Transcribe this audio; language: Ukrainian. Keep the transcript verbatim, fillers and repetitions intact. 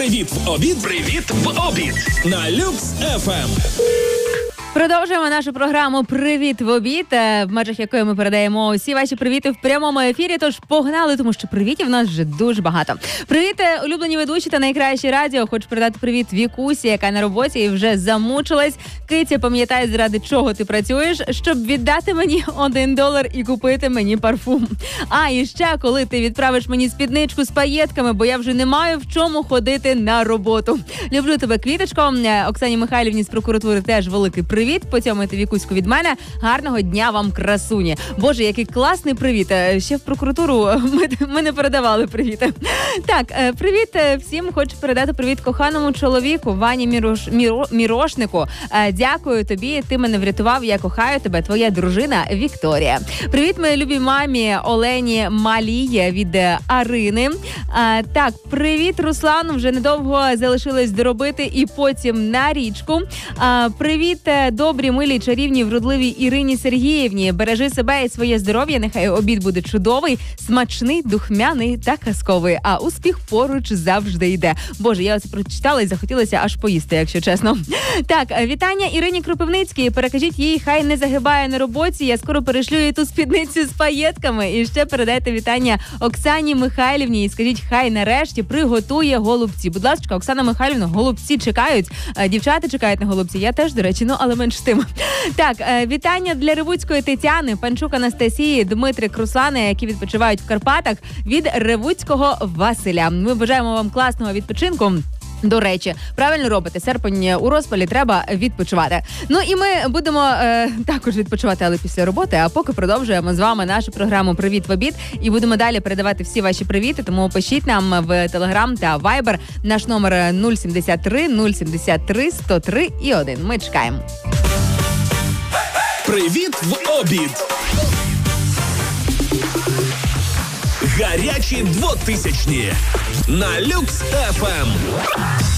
Привіт в обід. Привіт в обід. На Люкс еф ем. Продовжуємо нашу програму «Привіт в обід», в межах якої ми передаємо усі ваші привіти в прямому ефірі, тож погнали, тому що привітів в нас вже дуже багато. Привіт, улюблені ведучі та найкраще радіо. Хочу передати привіт Вікусі, яка на роботі і вже замучилась. Киця, пам'ятай, заради чого ти працюєш, щоб віддати мені один долар і купити мені парфум. А, і ще, коли ти відправиш мені спідничку з паєтками, бо я вже не маю в чому ходити на роботу. Люблю тебе, Квіточко. Оксані Михайлівні з прокуратури теж великий привіт. Привіт, потямуйте Вікуську від мене. Гарного дня вам, красуні. Боже, який класний привіт. Ще в прокуратуру ми, ми не передавали привіти. Так, привіт всім. Хочу передати привіт коханому чоловіку Вані Мірош, Міро, Мірошнику. Дякую тобі, ти мене врятував, я кохаю тебе, твоя дружина Вікторія. Привіт, моїй любій мамі Олені Маліє від Арини. Так, привіт, Руслану, вже недовго залишилось доробити і потім на річку. Привіт, добрі, милі, чарівні, вродливі Ірині Сергіївні. Бережи себе і своє здоров'я, нехай обід буде чудовий, смачний, духмяний та казковий, а успіх поруч завжди йде. Боже, я це прочитала і захотілося аж поїсти, якщо чесно. Так, вітання Ірині Кропивницькій. Перекажіть їй, хай не загибає на роботі, я скоро перешлю їй ту спідницю з паєтками. І ще передайте вітання Оксані Михайлівні і скажіть, хай нарешті приготує голубці. Будь ласка, Оксана Михайлівна, голубці чекають, дівчата чекають на голубці, я теж, до речі, ну, але менш тим. Так, вітання для Ревуцької Тетяни, Панчук Анастасії, Дмитрик, Руслани, які відпочивають в Карпатах, від Ревуцького Василя. Ми бажаємо вам класного відпочинку. До речі, правильно робите, серпень у розпалі, треба відпочивати. Ну і ми будемо е, також відпочивати, але після роботи, а поки продовжуємо з вами нашу програму «Привіт в обід» і будемо далі передавати всі ваші привіти, тому пишіть нам в Телеграм та Вайбер, наш номер нуль сімдесят три нуль сімдесят три сто три і один. Ми чекаємо. Привіт в обід. Гарячі двотисячні на Люкс еф ем.